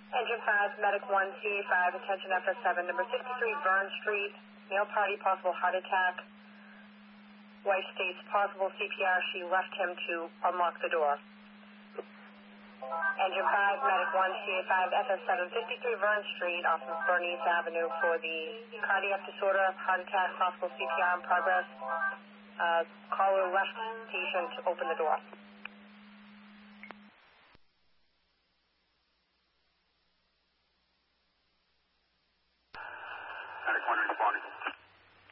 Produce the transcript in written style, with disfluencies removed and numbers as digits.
Engine 5, Medic 1, CA5, attention FS7, number 53 Vern Street, male party, possible heart attack. Wife states possible CPR. She left him to unlock the door. Engine 5, Medic 1, CA5, FS7, 53 Vern Street off of Bernice Avenue for the cardiac disorder, heart attack, possible CPR in progress. Caller left patient to open the door.